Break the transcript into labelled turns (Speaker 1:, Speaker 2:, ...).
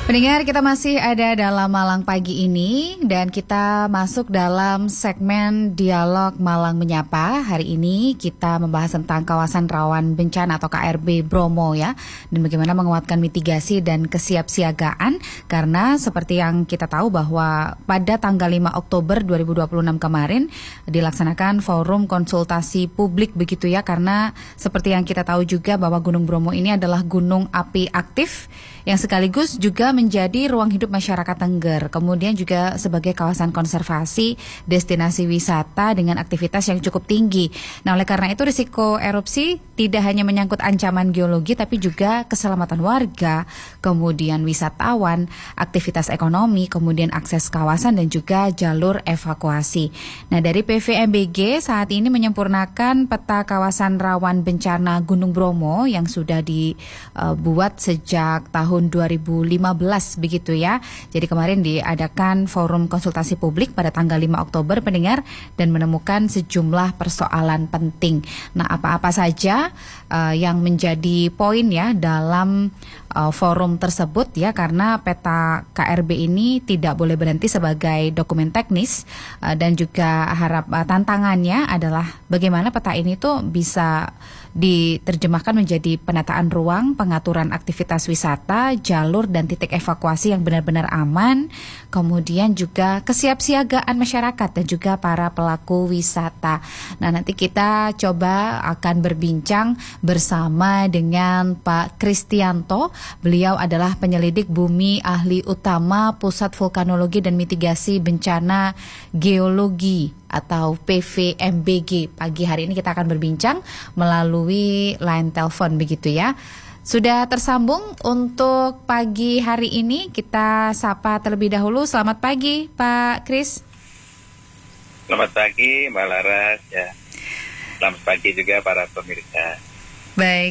Speaker 1: Pendengar, kita masih ada dalam Malang Pagi ini dan kita masuk dalam segmen Dialog Malang Menyapa. Hari ini kita membahas tentang kawasan rawan bencana atau KRB Bromo ya, dan bagaimana menguatkan mitigasi dan kesiapsiagaan, karena seperti yang kita tahu bahwa pada tanggal 5 Oktober 2026 kemarin dilaksanakan forum konsultasi publik begitu ya, karena seperti yang kita tahu juga bahwa Gunung Bromo ini adalah gunung api aktif yang sekaligus juga menjadi ruang hidup masyarakat Tengger, kemudian juga sebagai kawasan konservasi, destinasi wisata dengan aktivitas yang cukup tinggi. Nah, oleh karena itu risiko erupsi tidak hanya menyangkut ancaman geologi, tapi juga keselamatan warga, kemudian wisatawan, aktivitas ekonomi, kemudian akses kawasan dan juga jalur evakuasi. Nah, dari PVMBG saat ini menyempurnakan peta kawasan rawan bencana Gunung Bromo yang sudah dibuat sejak tahun 2015 begitu ya. Jadi kemarin diadakan forum konsultasi publik pada tanggal 5 Oktober pendengar dan menemukan sejumlah persoalan penting. Nah, apa-apa saja yang menjadi poin ya dalam forum tersebut ya, karena peta KRB ini tidak boleh berhenti sebagai dokumen teknis dan juga tantangannya adalah bagaimana peta ini tuh bisa diterjemahkan menjadi penataan ruang, pengaturan aktivitas wisata, jalur dan titik evakuasi yang benar-benar aman, kemudian juga kesiapsiagaan masyarakat dan juga para pelaku wisata. Nah, nanti kita coba akan berbincang bersama dengan Pak Kristianto. Beliau adalah penyelidik bumi ahli utama Pusat Vulkanologi dan Mitigasi Bencana Geologi atau PVMBG. Pagi hari ini kita akan berbincang melalui line telepon begitu ya. Sudah tersambung untuk pagi hari ini, kita sapa terlebih dahulu. Selamat pagi Pak Kris.
Speaker 2: Selamat pagi Mbak Laras ya. Selamat pagi juga para pemirsa.
Speaker 1: Baik.